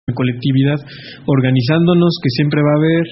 colectividad, organizándonos, que siempre va a haber,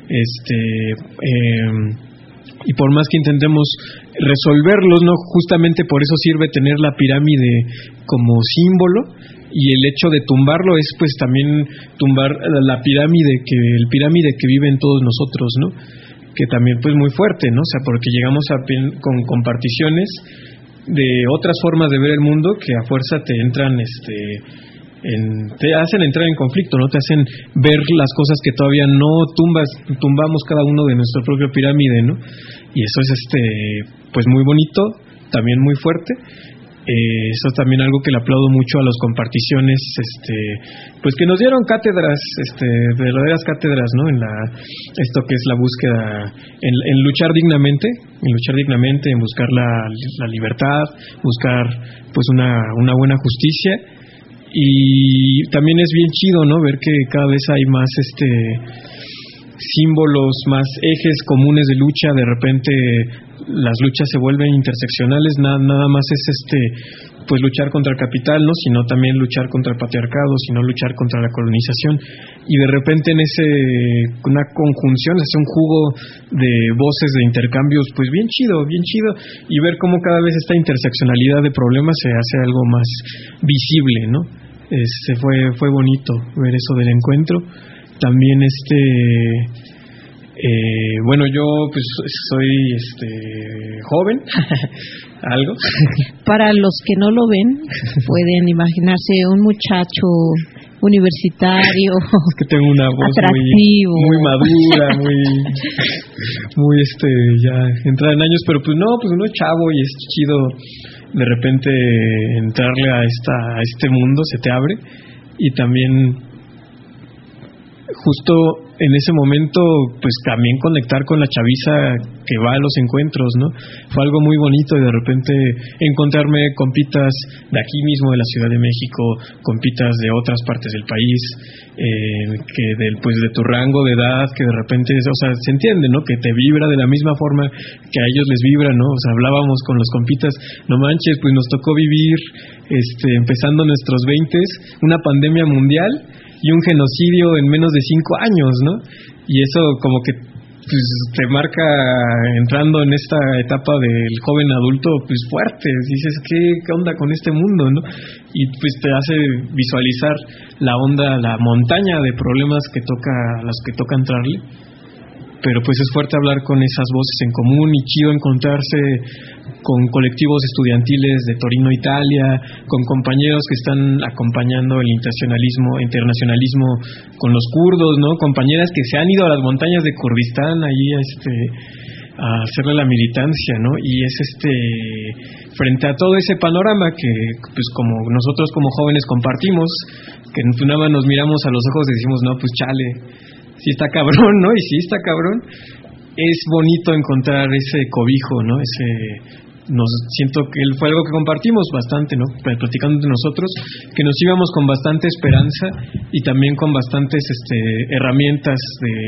y por más que intentemos resolverlos, no, justamente por eso sirve tener la pirámide como símbolo, y el hecho de tumbarlo es pues también tumbar la pirámide que vive en todos nosotros, ¿no? Que también pues muy fuerte, ¿no? O sea, porque llegamos con comparticiones de otras formas de ver el mundo que a fuerza te entran te hacen entrar en conflicto, ¿no? Te hacen ver las cosas que todavía no tumbamos cada uno de nuestra propia pirámide, ¿no? Y eso es pues muy bonito, también muy fuerte. Eso es también algo que le aplaudo mucho a los comparticiones, pues que nos dieron cátedras, verdaderas cátedras, ¿no? Esto que es la búsqueda, en luchar dignamente, en buscar la libertad, buscar pues una buena justicia. Y también es bien chido, ¿no? Ver que cada vez hay más símbolos, más ejes comunes de lucha. De repente las luchas se vuelven interseccionales, nada más es pues luchar contra el capital, ¿no? Sino también luchar contra el patriarcado, sino luchar contra la colonización. Y de repente en una conjunción, es un jugo de voces, de intercambios, pues bien chido, y ver cómo cada vez esta interseccionalidad de problemas se hace algo más visible, ¿no? Fue bonito ver eso del encuentro. También bueno, yo pues soy joven, algo. Para los que no lo ven, pueden imaginarse un muchacho universitario, es que tengo una voz atractivo, muy madura, muy ya entrada en años, pero pues no, pues uno es chavo y es chido de repente entrarle a este mundo, se te abre. Y también justo en ese momento pues también conectar con la chaviza que va a los encuentros, ¿no? Fue algo muy bonito, y de repente encontrarme compitas de aquí mismo de la Ciudad de México, compitas de otras partes del país, que de tu rango de edad, que de repente, o sea, se entiende, ¿no? Que te vibra de la misma forma que a ellos les vibra, ¿no? O sea, hablábamos con los compitas, no manches, pues nos tocó vivir empezando nuestros 20s, una pandemia mundial y un genocidio en menos de 5 años, ¿no? Y eso como que pues te marca entrando en esta etapa del joven adulto pues fuerte. Dices, ¿qué onda con este mundo, no? Y pues te hace visualizar la montaña de problemas a los que toca entrarle. Pero pues es fuerte hablar con esas voces en común, y chido encontrarse con colectivos estudiantiles de Torino, Italia, con compañeros que están acompañando el internacionalismo con los kurdos, ¿no? Compañeras que se han ido a las montañas de Kurdistán ahí a hacerle la militancia, ¿no? Y es frente a todo ese panorama que pues como nosotros como jóvenes compartimos, que nada más nos miramos a los ojos y decimos, no, pues chale, sí está cabrón, ¿no? Y sí está cabrón. Es bonito encontrar ese cobijo, ¿no? Siento que fue algo que compartimos bastante, ¿no? Platicando entre nosotros, que nos íbamos con bastante esperanza y también con bastantes herramientas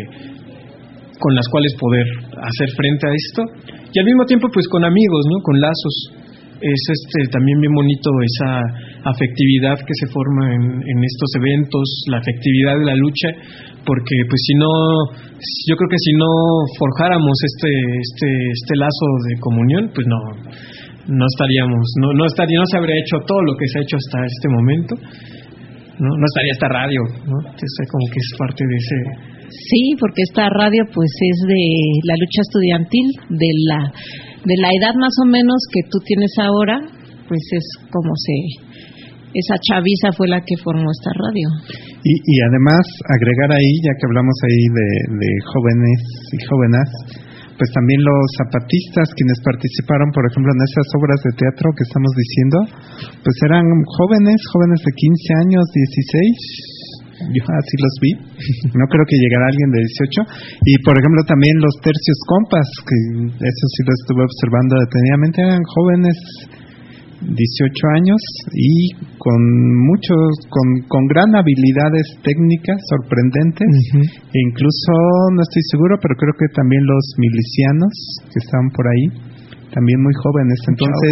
con las cuales poder hacer frente a esto, y al mismo tiempo pues con amigos, ¿no? Con lazos. Es también bien bonito esa afectividad que se forma en estos eventos, la afectividad de la lucha, porque pues yo creo que si no forjáramos este lazo de comunión, pues no estaríamos, no se habría hecho todo lo que se ha hecho hasta este momento, no estaría esta radio, ¿no? Entonces, como que es parte de ese. Sí, porque esta radio pues es de la lucha estudiantil, de la edad más o menos que tú tienes ahora, pues es como esa chaviza fue la que formó esta radio. Y además agregar ahí, ya que hablamos ahí de jóvenes y jóvenes, pues también los zapatistas quienes participaron, por ejemplo, en esas obras de teatro que estamos diciendo, pues eran jóvenes de 15 años, 16. Yo así los vi, no creo que llegara alguien de 18. Y por ejemplo también los tercios compas, que eso sí lo estuve observando detenidamente, eran jóvenes 18 años y con gran habilidades técnicas sorprendentes. E incluso, no estoy seguro, pero creo que también los milicianos que estaban por ahí, también muy jóvenes. Entonces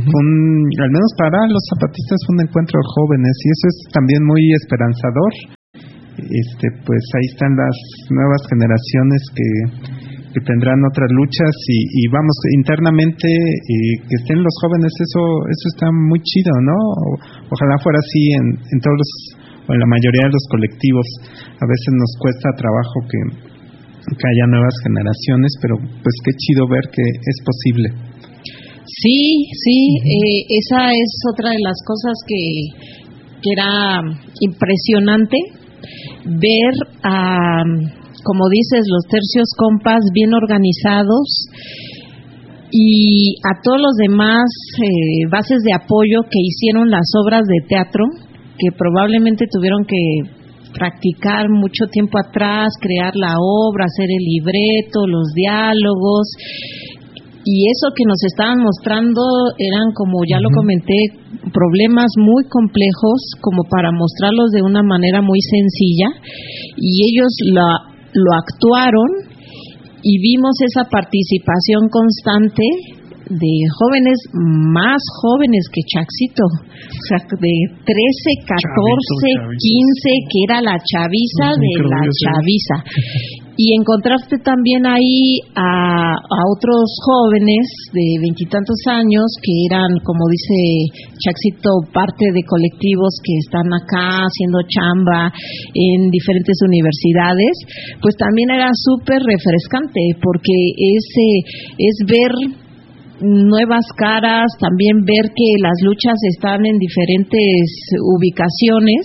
al menos para los zapatistas fue un encuentro de jóvenes, y eso es también muy esperanzador. pues ahí están las nuevas generaciones que tendrán otras luchas y vamos, internamente que estén los jóvenes, eso está muy chido, ¿no? Ojalá fuera así en todos los, o en la mayoría de los colectivos. A veces nos cuesta trabajo que haya nuevas generaciones, pero pues qué chido ver que es posible. Sí, esa es otra de las cosas que era impresionante ver a, como dices, los tercios compas bien organizados y a todos los demás bases de apoyo que hicieron las obras de teatro, que probablemente tuvieron que practicar mucho tiempo atrás, crear la obra, hacer el libreto, los diálogos. Y eso que nos estaban mostrando eran, como ya lo comenté, problemas muy complejos como para mostrarlos de una manera muy sencilla, y ellos lo actuaron y vimos esa participación constante de jóvenes, más jóvenes que Chaxito, o sea, de 13, 14, 15, que era la chaviza de la chaviza. Y encontraste también ahí a otros jóvenes de 20 y tantos años que eran, como dice Chaxito, parte de colectivos que están acá haciendo chamba en diferentes universidades. Pues también era súper refrescante, porque es ver nuevas caras, también ver que las luchas están en diferentes ubicaciones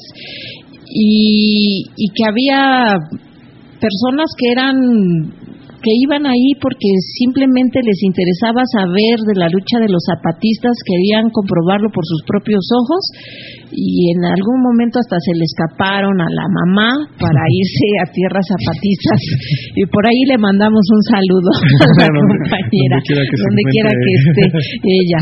y que había personas que iban ahí porque simplemente les interesaba saber de la lucha de los zapatistas, querían comprobarlo por sus propios ojos, y en algún momento hasta se le escaparon a la mamá para irse a tierras zapatistas, y por ahí le mandamos un saludo a la compañera, donde quiera que esté ella.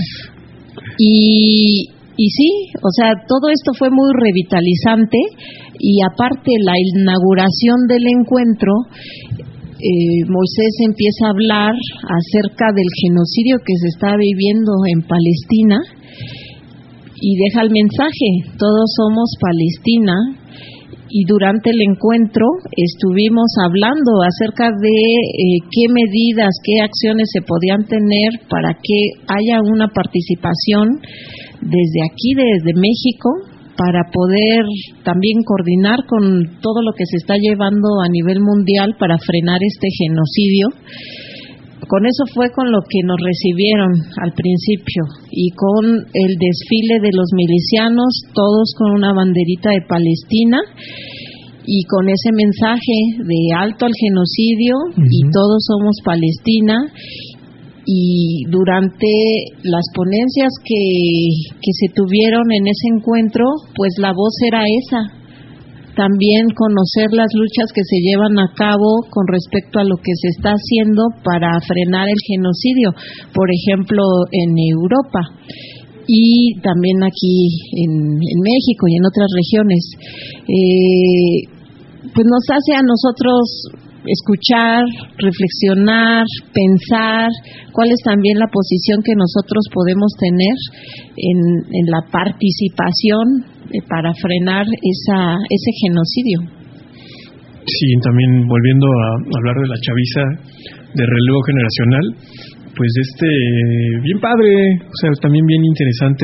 Y sí, o sea, todo esto fue muy revitalizante, y aparte la inauguración del encuentro, Moisés empieza a hablar acerca del genocidio que se está viviendo en Palestina y deja el mensaje: todos somos Palestina. Y durante el encuentro estuvimos hablando acerca de qué medidas, qué acciones se podían tener para que haya una participación desde aquí, desde México, para poder también coordinar con todo lo que se está llevando a nivel mundial para frenar este genocidio. Con eso fue con lo que nos recibieron al principio, y con el desfile de los milicianos, todos con una banderita de Palestina, y con ese mensaje de alto al genocidio, y todos somos Palestina. Y durante las ponencias que se tuvieron en ese encuentro, pues la voz era esa: también conocer las luchas que se llevan a cabo con respecto a lo que se está haciendo para frenar el genocidio, por ejemplo en Europa y también aquí en México y en otras regiones. Pues nos hace a nosotros escuchar, reflexionar, pensar cuál es también la posición que nosotros podemos tener en la participación para frenar ese genocidio. Sí, también volviendo a hablar de la chaviza de relevo generacional, pues bien padre, o sea, también bien interesante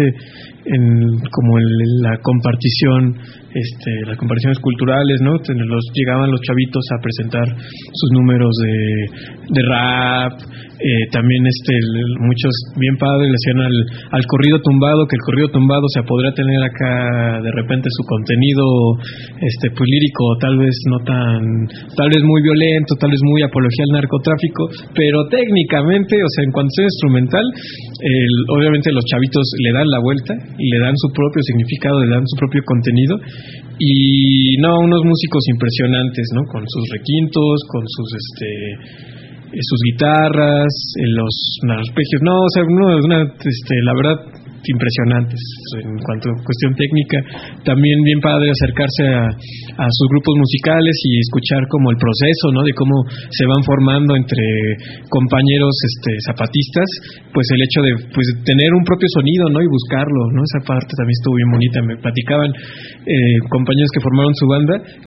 la compartición, las comparticiones culturales, ¿no? Llegaban los chavitos a presentar sus números de rap, también muchos bien padres le hacían al corrido tumbado, que el corrido tumbado se podría tener acá de repente su contenido pues lírico, tal vez muy violento, tal vez muy apología al narcotráfico, pero técnicamente, o sea, en cuanto sea instrumental, obviamente los chavitos le dan la vuelta y le dan su propio significado, le dan su propio contenido, y unos músicos impresionantes, ¿no? Con sus requintos, con sus guitarras, los arpegios, la verdad, impresionantes en cuanto a cuestión técnica. También bien padre acercarse a sus grupos musicales y escuchar como el proceso, ¿no? De cómo se van formando entre compañeros zapatistas, pues el hecho de pues tener un propio sonido, ¿no? Y buscarlo, ¿no? Esa parte también estuvo bien bonita. Me platicaban compañeros que formaron su banda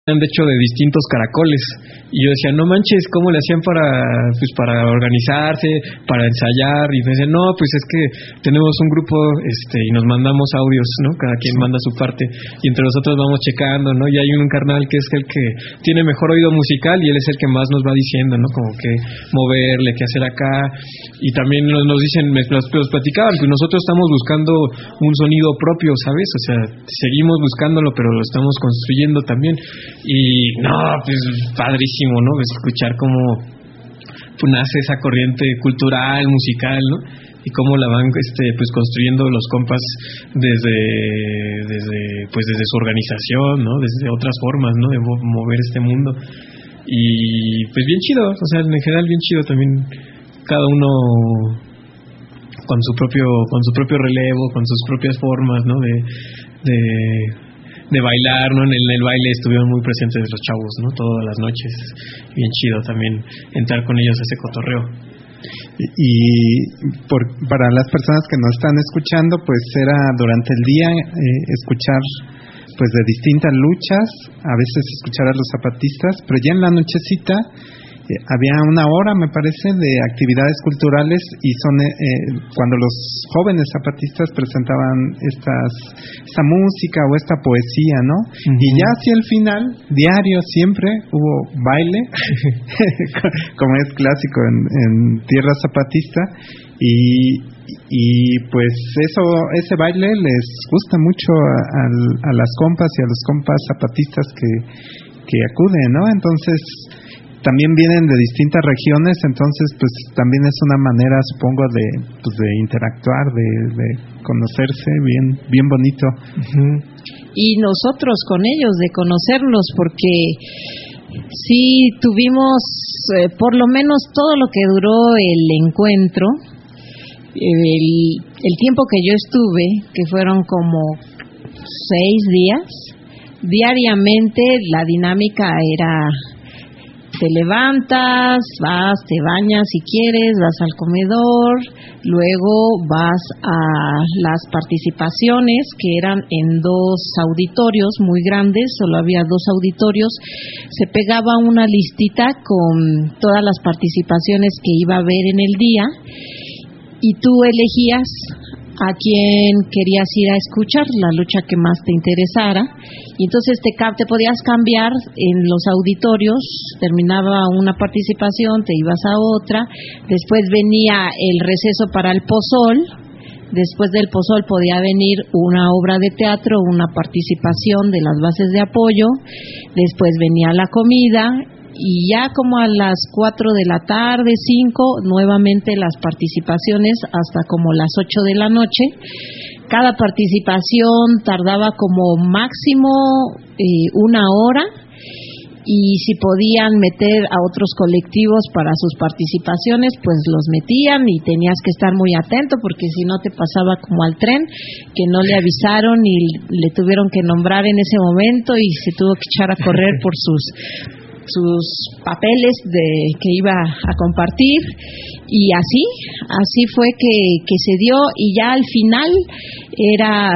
de hecho de distintos caracoles, y yo decía, no manches, ¿cómo le hacían para organizarse, para ensayar? Y me decían, no, pues es que tenemos un grupo y nos mandamos audios, ¿no? Cada quien manda su parte y entre nosotros vamos checando, ¿no? Y hay un carnal que es el que tiene mejor oído musical y él es el que más nos va diciendo, ¿no? Como que moverle, qué hacer acá, y también nos dicen, los platicaban, pues nosotros estamos buscando un sonido propio, ¿sabes? O sea, seguimos buscándolo, pero lo estamos construyendo también. Y no, pues padrísimo, ¿no? Escuchar cómo nace esa corriente cultural, musical, ¿no? Y cómo la van pues construyendo los compas desde su organización, ¿no? Desde otras formas, ¿no? De mover este mundo. Y pues bien chido, o sea, en general bien chido también, cada uno con su propio relevo, con sus propias formas, ¿no? De bailar, ¿no? En el baile estuvieron muy presentes los chavos, ¿no? Todas las noches. Bien chido también entrar con ellos a ese cotorreo. Y para las personas que nos están escuchando, pues era durante el día escuchar pues de distintas luchas, a veces escuchar a los zapatistas, pero ya en la nochecita había una hora, me parece, de actividades culturales, y son cuando los jóvenes zapatistas presentaban esta música o esta poesía, ¿no? Uh-huh. Y ya hacia el final, diario siempre hubo baile, como es clásico en tierra zapatista, y pues ese baile les gusta mucho a las compas y a los compas zapatistas que acuden, ¿no? Entonces también vienen de distintas regiones, entonces pues también es una manera, supongo, de interactuar, de conocerse, bien bonito. Uh-huh. Y nosotros con ellos, de conocerlos, porque sí tuvimos por lo menos todo lo que duró el encuentro, el tiempo que yo estuve, que fueron como 6 días, diariamente la dinámica era: te levantas, vas, te bañas si quieres, vas al comedor, luego vas a las participaciones, que eran en 2 auditorios muy grandes, solo había 2 auditorios, se pegaba una listita con todas las participaciones que iba a haber en el día, y tú elegías a quién querías ir a escuchar, la lucha que más te interesara, y entonces te podías cambiar en los auditorios, terminaba una participación, te ibas a otra, después venía el receso para el pozol, después del pozol podía venir una obra de teatro, una participación de las bases de apoyo, después venía la comida, y ya como a las 4 de la tarde, 5, nuevamente las participaciones hasta como las 8 de la noche. Cada participación tardaba como máximo 1 hora, y si podían meter a otros colectivos para sus participaciones, pues los metían, y tenías que estar muy atento, porque si no te pasaba como al tren, que no le avisaron y le tuvieron que nombrar en ese momento, y se tuvo que echar a correr por sus papeles que iba a compartir, y así fue que se dio, y ya al final era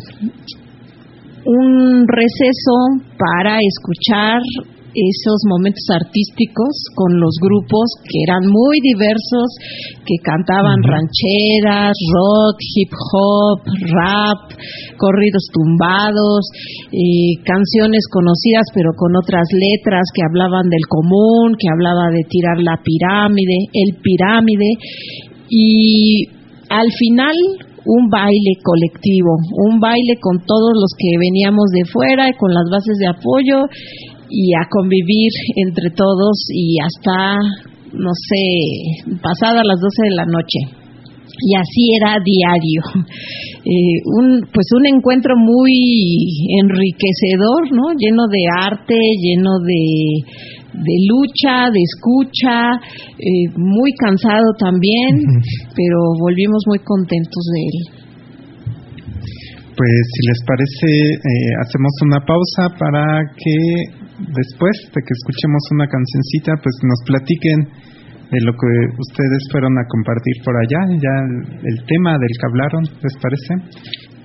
un receso para escuchar esos momentos artísticos con los grupos que eran muy diversos, que cantaban rancheras, rock, hip hop, rap, corridos tumbados, canciones conocidas pero con otras letras que hablaban del común, que hablaba de tirar la pirámide, el pirámide, y al final un baile colectivo, un baile con todos los que veníamos de fuera y con las bases de apoyo, y a convivir entre todos, y hasta, no sé, pasadas las 12 de la noche. Y así era diario. Un encuentro muy enriquecedor, ¿no? Lleno de arte, lleno de lucha, de escucha, muy cansado también, pero volvimos muy contentos de él. Pues si les parece, hacemos una pausa para que después de que escuchemos una cancioncita, pues nos platiquen de lo que ustedes fueron a compartir por allá, ya el tema del que hablaron, ¿les parece?